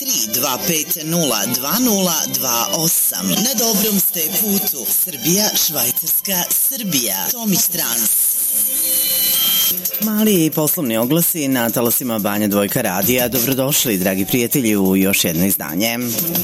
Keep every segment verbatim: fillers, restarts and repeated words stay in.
tri dva pet nula dva nula dva osam. Na dobrom ste putu. Srbija, Švajcarska, Srbija. Tomić Trans. Mali poslovni oglasi na talasima Banja Dvojka radija. Dobrodošli, dragi prijatelji, u još jedno izdanje.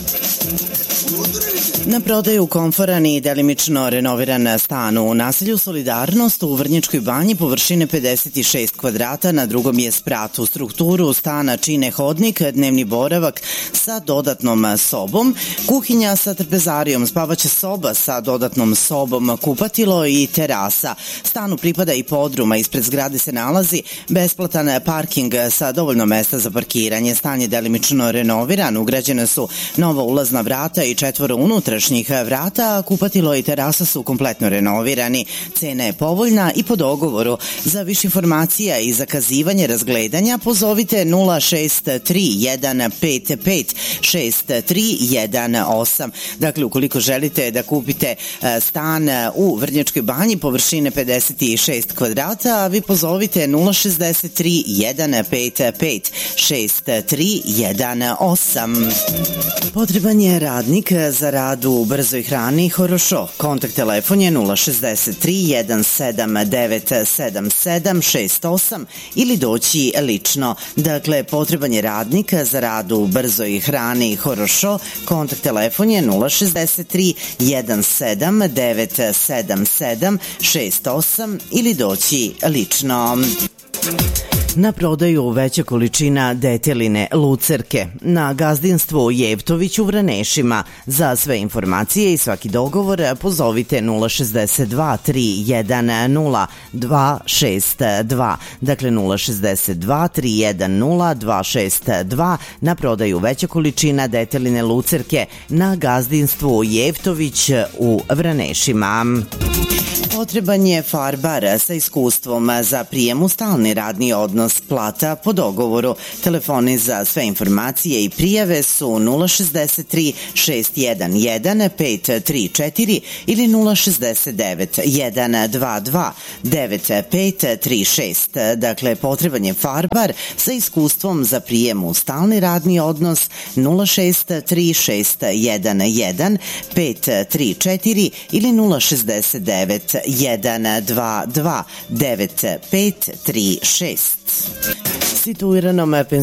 Na prodaju komforan i delimično renoviran stan u naselju Solidarnost u Vrnjačkoj Banji površine pedeset šest kvadrata, na drugom je spratu. Strukturu stana čine hodnik, dnevni boravak sa dodatnom sobom, kuhinja sa trpezarijom, spavaća soba sa dodatnom sobom, kupatilo i terasa. Stanu pripada i podruma, ispred zgrade se nalazi besplatan parking sa dovoljno mesta za parkiranje. Stan je delimično renoviran, ugrađene su nova ulazna vrata i četvoro unutrašnjih vrata, a kupatilo i terasa su kompletno renovirani. Cena je povoljna i po dogovoru. Za više informacija i zakazivanje razgledanja pozovite nula šest tri jedan pet pet šest tri jedan osam. Dakle, ukoliko želite da kupite stan u Vrnjačkoj Banji površine pedeset šest kvadrata, vi pozovite nula šest tri jedan pet pet šest tri jedan osam. Potreban je radnik za rad u brzoj hrani Horošo. Kontakt telefon je nula šest tri jedan sedam devet sedam sedam šest osam ili doći lično. Dakle, potreban je radnik za rad u brzoj hrani Horošo. Kontakt telefon je nula šest tri jedan sedam devet sedam sedam šest osam ili doći lično. Na prodaju veća količina deteline lucerke na gazdinstvu Jevtović u Vranešima. Za sve informacije i svaki dogovor pozovite nula šest dva tri jedan nula dva šest dva. Dakle, nula šest dva tri jedan nula dva šest dva. Na prodaju veća količina deteline lucerke na gazdinstvu Jevtović u Vranešima. Potreban je farbar sa iskustvom za prijem u stalni radni odnos, plata po dogovoru. Telefoni za sve informacije i prijave su nula šest tri šest jedan jedan pet tri četiri ili nula šest devet jedan dva dva devet pet tri šest. Dakle, potreban je farbar sa iskustvom za prijem u stalni radni odnos nula šest tri šest jedan jedan pet tri četiri ili nula šest devet jedan dva dva devet pet tri šest. Situiranom